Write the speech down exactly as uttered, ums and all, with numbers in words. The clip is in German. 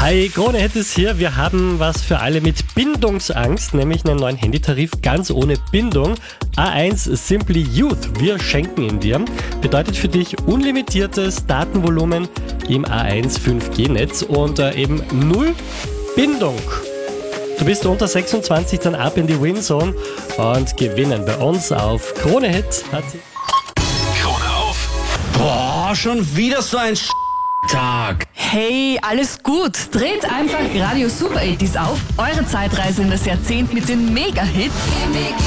Hi, Krone Hit ist hier. Wir haben was für alle mit Bindungsangst, nämlich einen neuen Handytarif ganz ohne Bindung. A eins Simply Youth, wir schenken ihn dir. Bedeutet für dich unlimitiertes Datenvolumen im A eins fünf G Netz und äh, eben null Bindung. Du bist unter sechsundzwanzig, dann ab in die Winzone und gewinnen bei uns auf Krone Hit. Hat sie Krone auf. Boah, schon wieder so ein Tag. Hey, alles gut. Dreht einfach Radio Super achtzig auf. Eure Zeitreise in das Jahrzehnt mit den Mega-Hits.